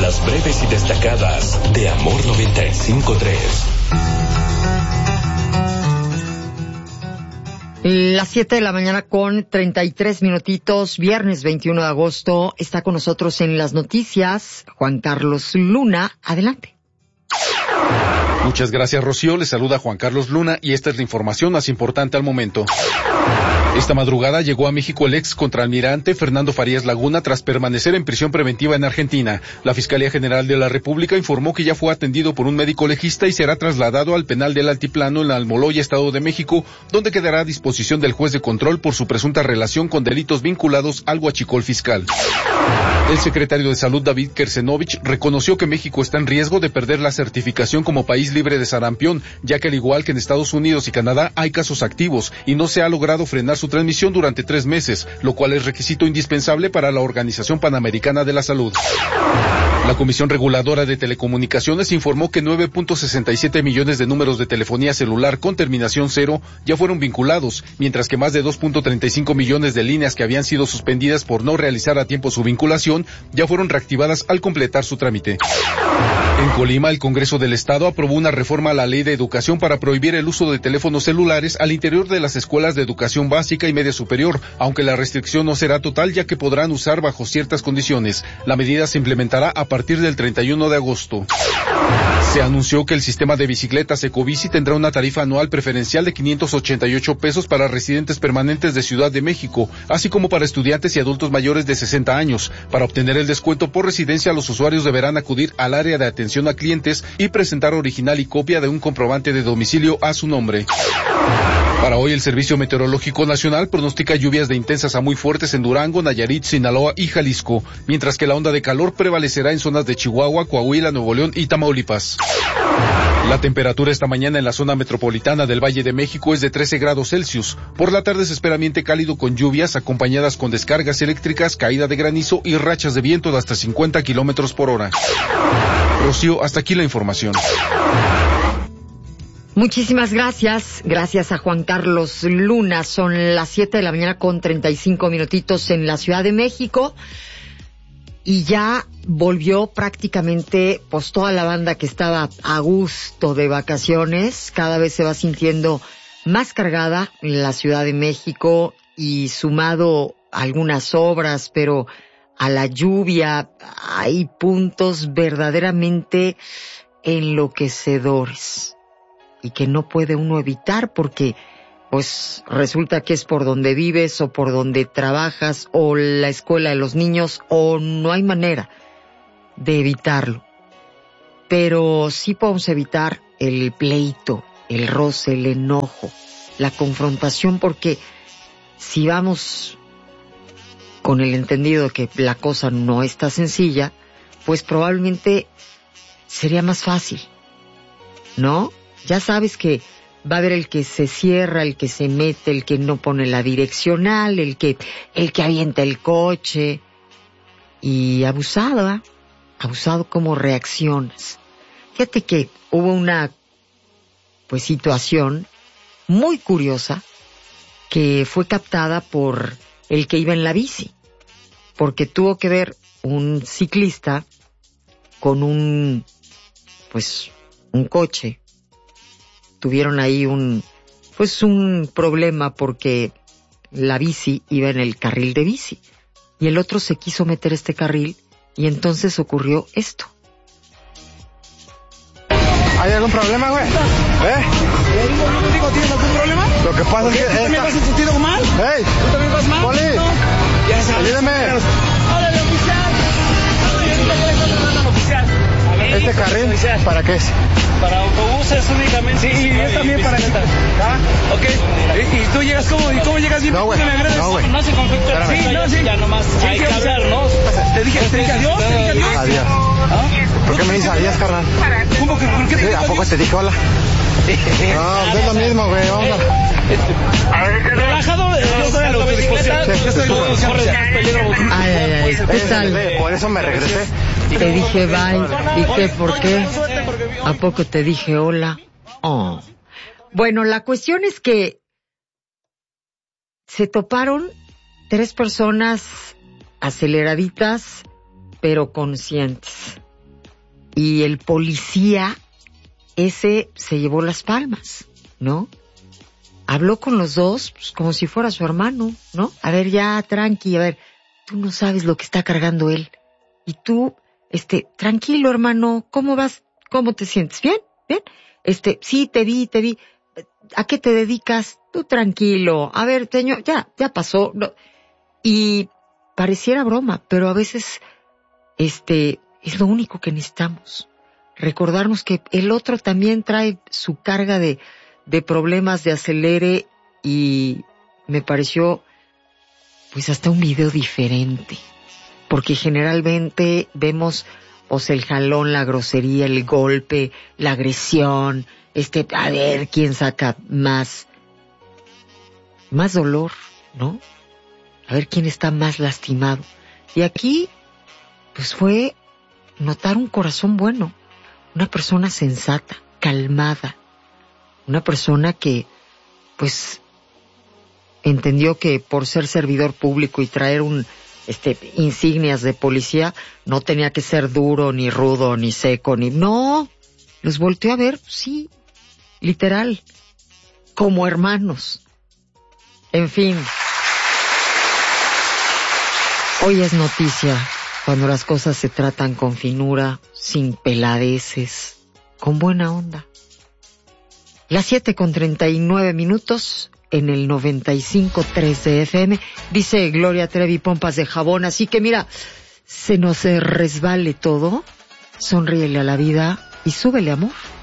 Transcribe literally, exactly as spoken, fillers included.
Las breves y destacadas de Amor noventa y cinco punto tres. Las siete de la mañana con treinta y tres minutitos, viernes veintiuno de agosto, está con nosotros en las noticias Juan Carlos Luna. Adelante. Muchas gracias, Rocío. Les saluda Juan Carlos Luna y esta es la información más importante al momento. Esta madrugada llegó a México el ex contraalmirante Fernando Farías Laguna tras permanecer en prisión preventiva en Argentina. La Fiscalía General de la República informó que ya fue atendido por un médico legista y será trasladado al penal del Altiplano en la Almoloya, Estado de México, donde quedará a disposición del juez de control por su presunta relación con delitos vinculados al huachicol fiscal. El secretario de Salud, David Kersenovich, reconoció que México está en riesgo de perder la certificación como país libre de sarampión, ya que al igual que en Estados Unidos y Canadá hay casos activos y no se ha logrado frenar su transmisión durante tres meses, lo cual es requisito indispensable para la Organización Panamericana de la Salud. La Comisión Reguladora de Telecomunicaciones informó que nueve punto sesenta y siete millones de números de telefonía celular con terminación cero ya fueron vinculados, mientras que más de dos punto treinta y cinco millones de líneas que habían sido suspendidas por no realizar a tiempo su vinculación ya fueron reactivadas al completar su trámite. En Colima, el Congreso del Estado aprobó una reforma a la Ley de Educación para prohibir el uso de teléfonos celulares al interior de las escuelas de educación básica y media superior, aunque la restricción no será total ya que podrán usar bajo ciertas condiciones. La medida se implementará a partir del treinta y uno de agosto. Se anunció que el sistema de bicicletas Ecobici tendrá una tarifa anual preferencial de quinientos ochenta y ocho pesos para residentes permanentes de Ciudad de México, así como para estudiantes y adultos mayores de sesenta años. Para obtener el descuento por residencia, los usuarios deberán acudir al área de atención a clientes y presentar original y copia de un comprobante de domicilio a su nombre. Para hoy, el Servicio Meteorológico Nacional pronostica lluvias de intensas a muy fuertes en Durango, Nayarit, Sinaloa y Jalisco, mientras que la onda de calor prevalecerá en zonas de Chihuahua, Coahuila, Nuevo León y Tamaulipas. La temperatura esta mañana en la zona metropolitana del Valle de México es de trece grados Celsius. Por la tarde se espera ambiente cálido con lluvias acompañadas con descargas eléctricas, caída de granizo y rachas de viento de hasta cincuenta kilómetros por hora. Rocío, hasta aquí la información. Muchísimas gracias, gracias a Juan Carlos Luna. Son las siete de la mañana con treinta y cinco minutitos en la Ciudad de México y ya volvió prácticamente pues toda la banda que estaba a gusto de vacaciones. Cada vez se va sintiendo más cargada en la Ciudad de México y sumado a algunas obras, pero a la lluvia hay puntos verdaderamente enloquecedores y que no puede uno evitar porque pues resulta que es por donde vives o por donde trabajas o la escuela de los niños o no hay manera de evitarlo. Pero sí podemos evitar el pleito, el roce, el enojo, la confrontación, porque si vamos con el entendido de que la cosa no está sencilla, pues probablemente sería más fácil, ¿no? Ya sabes que va a haber el que se cierra, el que se mete, el que no pone la direccional, el que, el que avienta el coche. Y abusado, ¿eh? Abusado como reacciones. Fíjate que hubo una, pues, situación muy curiosa que fue captada por el que iba en la bici. Porque tuvo que ver un ciclista con un, pues, un coche. Tuvieron ahí un, pues un problema porque la bici iba en el carril de bici y el otro se quiso meter este carril y entonces ocurrió esto. ¿Hay algún problema, güey? ¿Eh? ¿Tienes algún problema? Lo que pasa es que... ¿Tú también vas en sentido mal? ¡Ey! ¿Tú también vas mal? ¡Poli! No. Ya sabes. Ayúdame. ¡Órale, oficial! oficial! ¿Este carril oficial. Para qué es? Para autobuses únicamente. Sí, y es también para... ¿Ah? Ok. ¿Y, y tú llegas cómo? ¿Y cómo llegas bien? No, güey. No, güey. No se conflictó. Sí, no, sí. Ya nomás sí, hay que que hablar, ¿no? Te dije, te dije adiós, te dije adiós. Adiós. ¿Ah? ¿Por qué me dices adiós, carnal? ¿Cómo que? ¿Por qué te sí, ¿A poco te dije hola? No, es lo mismo, güey. Vamos a... Relajado, yo estoy a tu disposición. Yo estoy a tu Ay, ay, ay. ¿Qué tal? Por eso me regresé. Te dije bye. ¿Y qué? ¿Por qué? ¿A poco te dije hola? Oh. Bueno, la cuestión es que se toparon tres personas aceleraditas, pero conscientes. y el policía ese se llevó las palmas, ¿no? Habló con los dos pues, como si fuera su hermano, ¿no? A ver, ya, tranqui, a ver, tú no sabes lo que está cargando él. Y tú, este, tranquilo, hermano, ¿cómo vas? ¿Cómo te sientes? ¿Bien? ¿Bien? Este, sí, te vi, te vi. ¿A qué te dedicas? Tú tranquilo. A ver, señor, ya, ya pasó. No. Y pareciera broma, pero a veces, este, es lo único que necesitamos. Recordarnos que el otro también trae su carga de, de problemas de acelere y me pareció, pues hasta un video diferente. Porque generalmente vemos, pues el jalón, la grosería, el golpe, la agresión, este, a ver quién saca más, más dolor, ¿no? A ver quién está más lastimado. Y aquí, pues fue notar un corazón bueno, una persona sensata, calmada, una persona que, pues, entendió que por ser servidor público y traer un, este, insignias de policía, no tenía que ser duro, ni rudo, ni seco, ni, no, los volteó a ver, sí, literal, como hermanos. En fin. Hoy es noticia cuando las cosas se tratan con finura, sin peladeces, con buena onda. Las siete con treinta y nueve minutos en el noventa y cinco punto tres de F M, dice Gloria Trevi, pompas de jabón, así que mira, se nos resbale todo, sonríele a la vida y súbele amor.